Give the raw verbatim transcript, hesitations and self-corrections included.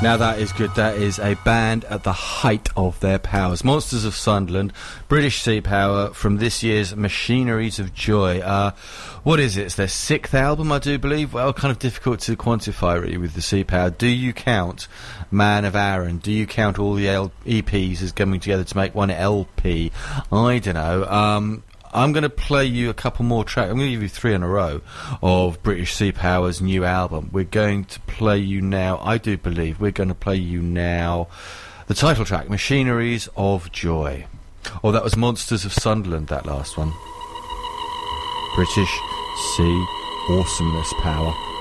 Now that is good. That is a band at the height of their powers. Monsters of Sunderland, British Sea Power, from this year's Machineries of Joy. Uh, what is it? It's their sixth album, I do believe. Well, kind of difficult to quantify, really, with the Sea Power. Do you count Man of Aaron? Do you count all the L- E Ps as coming together to make one L P? I don't know. Um... I'm going to play you a couple more tracks. I'm going to give you three in a row of British Sea Power's new album. We're going to play you now, I do believe, we're going to play you now the title track, Machineries of Joy. Oh, that was Monsters of Sunderland, that last one. British Sea Awesomeness Power.